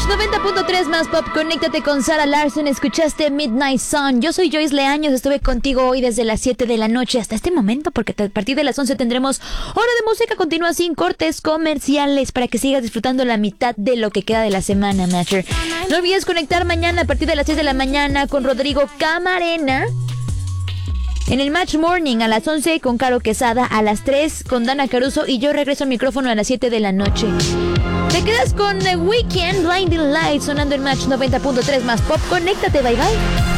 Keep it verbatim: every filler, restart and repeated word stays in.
noventa punto tres más pop, conéctate con Sarah Larson. Escuchaste Midnight Sun. Yo soy Joyce Leaños, estuve contigo hoy desde las siete de la noche hasta este momento, porque a partir de las once tendremos hora de música continua sin cortes comerciales para que sigas disfrutando la mitad de lo que queda de la semana, Matcher. No olvides conectar mañana a partir de las seis de la mañana con Rodrigo Camarena. En el Match Morning a las once con Caro Quesada, a las tres con Dana Caruso y yo regreso al micrófono a las siete de la noche. Te quedas con The Weeknd, Blinding Lights, sonando en Match noventa punto tres más pop. Conéctate, bye bye.